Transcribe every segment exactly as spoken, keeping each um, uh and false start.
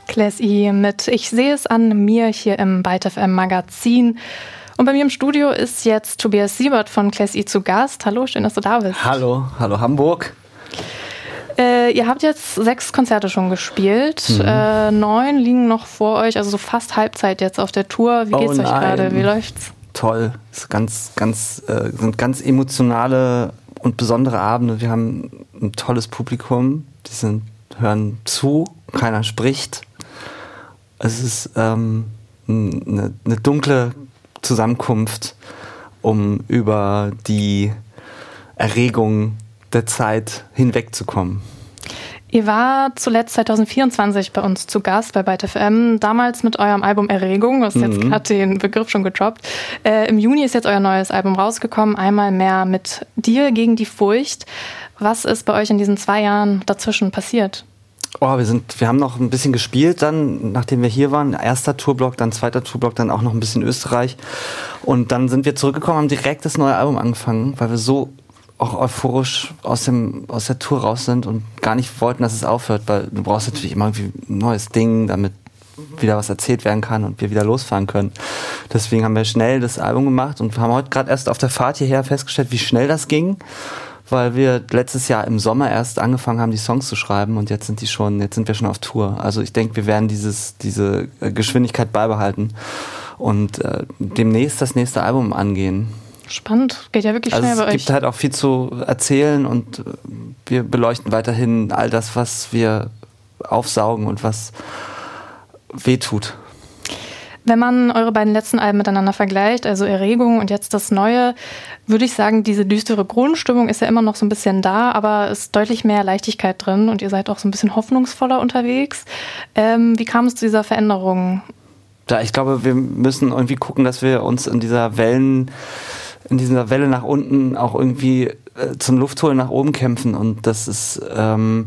Class-E mit Ich sehe es an mir hier im Byte F M Magazin. Und bei mir im Studio ist jetzt Tobias Siebert von Class-E zu Gast. Hallo, schön, dass du da bist. Hallo, hallo Hamburg. Äh, ihr habt jetzt sechs Konzerte schon gespielt. Mhm. Äh, neun liegen noch vor euch, also so fast Halbzeit jetzt auf der Tour. Wie geht's oh, euch gerade? Wie läuft's? Toll. Es ist ganz, ganz, äh, sind ganz emotionale und besondere Abende. Wir haben ein tolles Publikum. Die sind, hören zu, keiner spricht. Es ist ähm, eine, eine dunkle Zusammenkunft, um über die Erregung der Zeit hinwegzukommen. Ihr war zuletzt zwanzig vierundzwanzig bei uns zu Gast bei Byte F M, damals mit eurem Album Erregung, du hast mhm. jetzt gerade den Begriff schon gedroppt. Äh, Im Juni ist jetzt euer neues Album rausgekommen, einmal mehr mit Dir gegen die Furcht. Was ist bei euch in diesen zwei Jahren dazwischen passiert? Oh, wir sind, wir haben noch ein bisschen gespielt dann, nachdem wir hier waren. Erster Tourblock, dann zweiter Tourblock, dann auch noch ein bisschen Österreich. Und dann sind wir zurückgekommen, haben direkt das neue Album angefangen, weil wir so auch euphorisch aus dem aus der Tour raus sind und gar nicht wollten, dass es aufhört, weil du brauchst natürlich immer irgendwie ein neues Ding, damit wieder was erzählt werden kann und wir wieder losfahren können. Deswegen haben wir schnell das Album gemacht und haben heute gerade erst auf der Fahrt hierher festgestellt, wie schnell das ging, weil wir letztes Jahr im Sommer erst angefangen haben, die Songs zu schreiben und jetzt sind die schon, jetzt sind wir schon auf Tour. Also ich denke, wir werden dieses diese Geschwindigkeit beibehalten und äh, demnächst das nächste Album angehen. Spannend, geht ja wirklich schnell also bei euch. Es gibt halt auch viel zu erzählen und wir beleuchten weiterhin all das, was wir aufsaugen und was wehtut. Wenn man eure beiden letzten Alben miteinander vergleicht, also Erregung und jetzt das Neue, würde ich sagen, diese düstere Grundstimmung ist ja immer noch so ein bisschen da, aber es ist deutlich mehr Leichtigkeit drin und ihr seid auch so ein bisschen hoffnungsvoller unterwegs. Ähm, wie kam es zu dieser Veränderung? Ja, ich glaube, wir müssen irgendwie gucken, dass wir uns in dieser Wellen in dieser Welle nach unten auch irgendwie äh, zum Luftholen nach oben kämpfen und das ist ähm,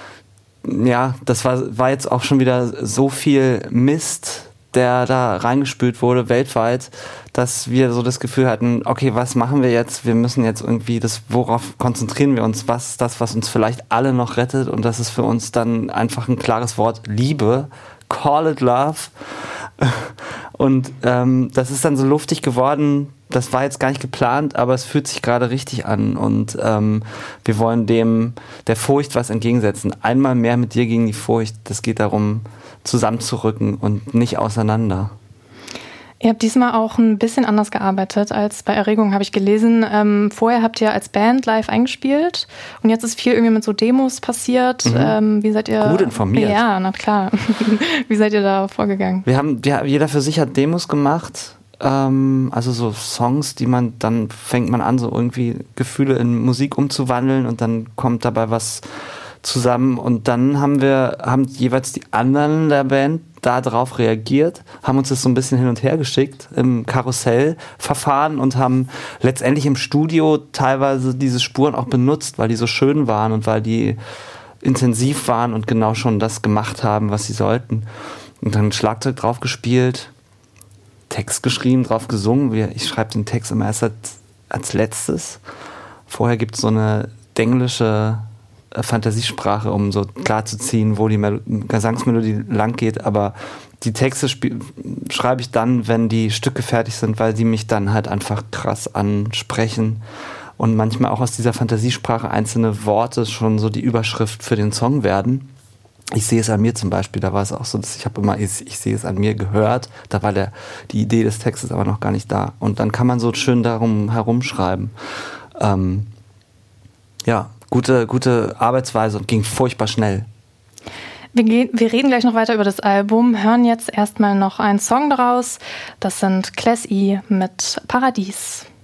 ja, das war, war jetzt auch schon wieder so viel Mist, der da reingespült wurde weltweit, dass wir so das Gefühl hatten, okay, was machen wir jetzt? Wir müssen jetzt irgendwie das, worauf konzentrieren wir uns? Was ist das, was uns vielleicht alle noch rettet? Und das ist für uns dann einfach ein klares Wort, Liebe. Call it love. Und ähm, das ist dann so luftig geworden. Das war jetzt gar nicht geplant, aber es fühlt sich gerade richtig an und ähm, wir wollen dem der Furcht was entgegensetzen. Einmal mehr mit dir gegen die Furcht. Das geht darum, zusammenzurücken und nicht auseinander. Ihr habt diesmal auch ein bisschen anders gearbeitet als bei Erregung, habe ich gelesen. Ähm, vorher habt ihr als Band live eingespielt und jetzt ist viel irgendwie mit so Demos passiert. Mhm. Ähm, wie seid ihr? Gut informiert. Ja, na klar. Wie seid ihr da vorgegangen? Wir haben, ja, jeder für sich hat Demos gemacht. Also so Songs, die man, dann fängt man an, so irgendwie Gefühle in Musik umzuwandeln und dann kommt dabei was zusammen und dann haben wir, haben jeweils die anderen der Band da drauf reagiert, haben uns das so ein bisschen hin und her geschickt im Karussellverfahren und haben letztendlich im Studio teilweise diese Spuren auch benutzt, weil die so schön waren und weil die intensiv waren und genau schon das gemacht haben, was sie sollten. Und dann Schlagzeug drauf gespielt, Text geschrieben, drauf gesungen. Ich schreibe den Text immer erst als, als letztes. Vorher gibt es so eine denglische äh, Fantasiesprache, um so klar zu ziehen, wo die Mel- Gesangsmelodie lang geht. Aber die Texte sp- schreibe ich dann, wenn die Stücke fertig sind, weil die mich dann halt einfach krass ansprechen. Und manchmal auch aus dieser Fantasiesprache einzelne Worte schon so die Überschrift für den Song werden. Ich sehe es an mir zum Beispiel, da war es auch so, dass ich habe immer, ich, ich sehe es an mir gehört, da war der, die Idee des Textes aber noch gar nicht da. Und dann kann man so schön darum herumschreiben. Ähm, ja, gute, gute Arbeitsweise und ging furchtbar schnell. Wir, gehen, wir reden gleich noch weiter über das Album, hören jetzt erstmal noch einen Song daraus. Das sind Class-E mit Paradies.